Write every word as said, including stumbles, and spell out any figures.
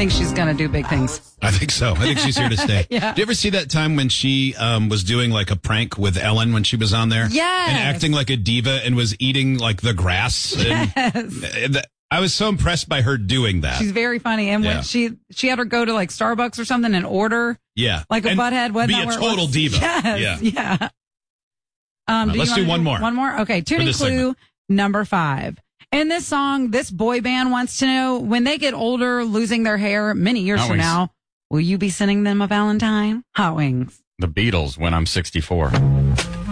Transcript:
think she's going to do big things. I think so. I think she's here to stay. Yeah. Did you ever see that time when she um, was doing like a prank with Ellen when she was on there? Yes. And acting like a diva and was eating like the grass. And, Yes. and I was so impressed by her doing that. She's very funny. And when Yeah. she she had her go to like Starbucks or something and order yeah. like a And butthead. Wasn't be that a where it total was? diva. Yes. Yeah. Yeah. Um, Uh, do you let's wanna do one more. One more? Okay. Tuning this clue segment. number five. In this song, this boy band wants to know, when they get older, losing their hair many years Hot from Wings. now, will you be sending them a Valentine? Hot Wings. The Beatles when I'm sixty-four.